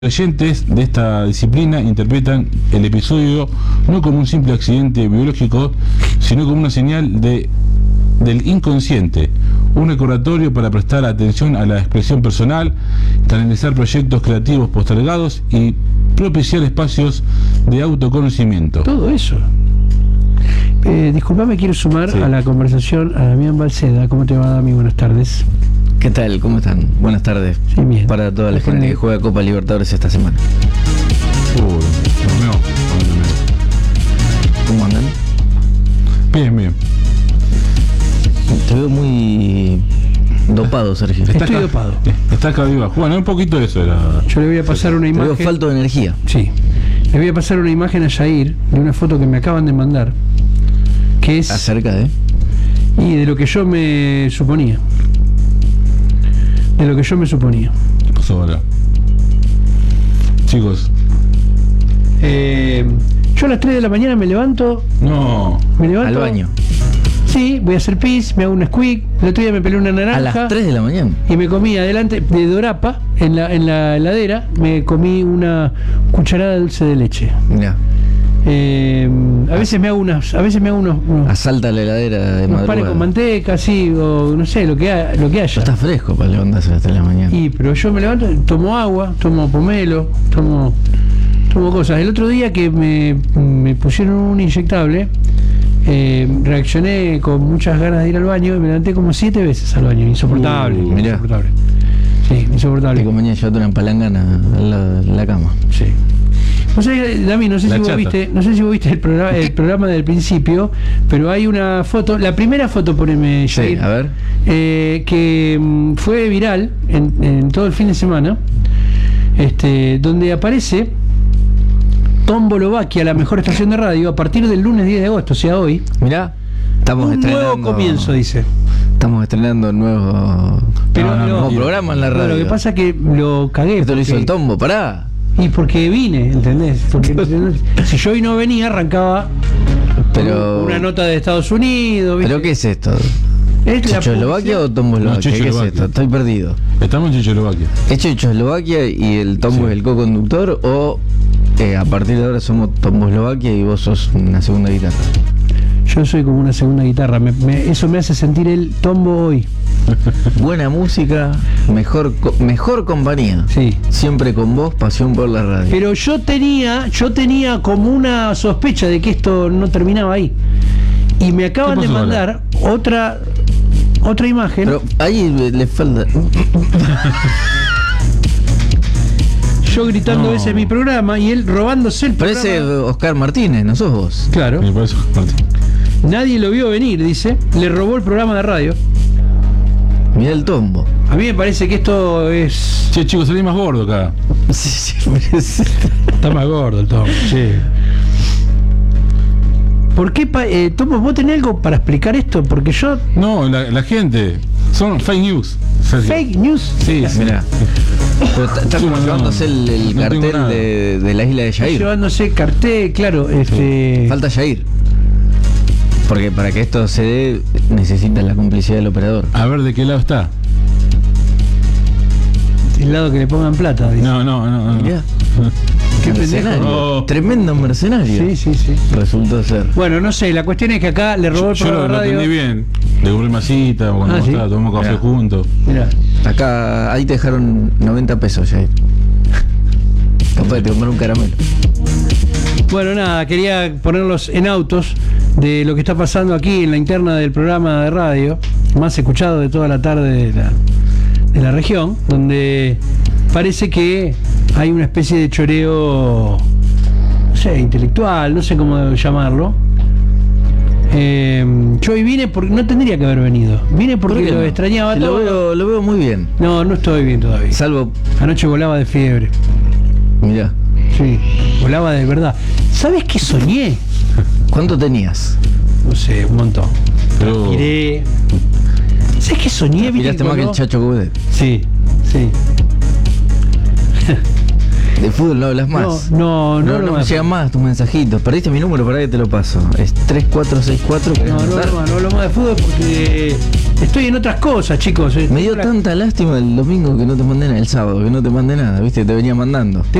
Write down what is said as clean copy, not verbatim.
Creyentes de esta disciplina interpretan el episodio no como un simple accidente biológico, sino como una señal del inconsciente, un recordatorio para prestar atención a la expresión personal, canalizar proyectos creativos postergados y propiciar espacios de autoconocimiento. Todo eso. Disculpame, quiero sumar a la conversación a Damián Balceda. ¿Cómo te va, Dami? Buenas tardes. ¿Qué tal? ¿Cómo están? Buenas tardes. Sí, bien. Para toda la gente que juega Copa Libertadores esta semana. ¿Cómo andan? Bien, bien. Te veo muy dopado, Sergio. Estoy dopado. Está cabizbajo. Bueno, un poquito de eso era. Yo le voy a pasar una Te imagen. veo falto de energía. Sí. Le voy a pasar una imagen a Jair de una foto que me acaban de mandar, que es Acerca de... y de lo que yo me suponía. De lo que yo me suponía. ¿Qué pasó ahora? Chicos. Yo a las 3 de la mañana me levanto. No. Me levanto. Al baño. Sí, voy a hacer pis, me hago un squeak. El otro día me pelé una naranja. A las 3 de la mañana. Y me comí adelante de Dorapa, en la heladera, me comí una cucharada de dulce de leche. Mirá, A veces me hago unos asalta la heladera de panes con madrugada. manteca, sí, o no sé, lo que haya. Pero está fresco para levantarse a las 3 de la mañana. Pero yo me levanto, tomo agua, tomo pomelo, tomo cosas. El otro día que me pusieron un inyectable, reaccioné con muchas ganas de ir al baño y me levanté como 7 veces al baño. Insoportable. Mirá. Insoportable. Sí, insoportable. Te convenía llevarte una palangana en la cama. Sí. No sé, Dami, no sé si vos viste el programa del principio, pero hay una foto, la primera foto, poneme, Jair, Sí, a ver. que fue viral en todo el fin de semana, donde aparece Tombolovaquia, la mejor estación de radio, a partir del lunes 10 de agosto, o sea, hoy. Mirá, estamos Un estrenando... nuevo comienzo, dice. Estamos estrenando nuevo programa en la radio. Lo que pasa es que lo cagué. Esto lo hizo porque- el Tombo, pará. Y porque vine, ¿entendés? Porque si yo hoy no venía, arrancaba Pero... una nota de Estados Unidos, ¿viste? ¿Pero qué es esto? Es la ¿Checoslovaquia o Tomboslovaquia? No, ¿Qué es Checoslovaquia. esto? Estoy perdido. Estamos en Checoslovaquia. ¿Es Checoslovaquia y el Tombo Sí. es el co-conductor o a partir de ahora somos Tomboslovaquia y vos sos una segunda guitarra? Yo soy como una segunda guitarra, eso me hace sentir el Tombo hoy. Buena música, mejor compañía. Sí. Siempre con vos, pasión por la radio. Pero yo tenía como una sospecha de que esto no terminaba ahí. Y me acaban ¿Qué de pasó mandar otra imagen. Pero ahí le falta... Yo gritando No. a veces mi programa y él robándose el programa. Parece Oscar Martínez, no sos vos. Claro. Me parece, Martín. Nadie lo vio venir, dice. Le robó el programa de radio. Mirá el Tombo. A mí me parece que esto es... Che, chicos, salí más gordo acá. Está más gordo el Tom. Sí. ¿Por qué, Tomo, vos tenés algo para explicar esto? Porque yo... No, la gente. Son fake news. Sergio. Fake news. Sí, sí. Mirá. Pero está como No, llevándose el no tengo cartel nada. de la isla de Está Jair. llevándose cartel, claro. Falta Jair. Porque para que esto se dé, necesita la complicidad del operador. A ver de qué lado está. El lado que le pongan plata, dice. No. Mirá. Qué Mercenario. pendejo. Oh. Tremendo mercenario. Sí. Resultó ser. Bueno, no sé, la cuestión es que acá le robó el Yo programa lo de radio. entendí bien. Le compré masita, cuando Ah, ¿sí? estaba, tomamos café Mirá. juntos. Mirá. Acá, ahí te dejaron 90 pesos, Jair. Capaz de comprar un caramelo. Bueno, nada, quería ponerlos en autos de lo que está pasando aquí en la interna del programa de radio, más escuchado de toda la tarde de la región, donde parece que hay una especie de choreo, no sé, intelectual, no sé cómo llamarlo. Yo hoy vine porque no tendría que haber venido. Vine porque ¿Por qué lo no? extrañaba Lo todo. veo muy bien. No estoy bien todavía. Salvo, Anoche volaba de fiebre. mirá, Sí, volaba de verdad. ¿Sabes qué soñé? ¿cuánto tenías? No sé, un montón. Pero. Miré. ¿Sabes qué soñé? ¿Viste Miraste más que el cuando- Chacho Coudet. Sí. De fútbol no hablas más. No me llegan más tus mensajitos. Perdiste mi número, para que te lo paso. Es 3464. No hablo más de fútbol porque estoy en otras cosas, chicos. Me dio tanta lástima el domingo que no te mandé nada, el sábado que no te mandé nada, viste, te venía mandando.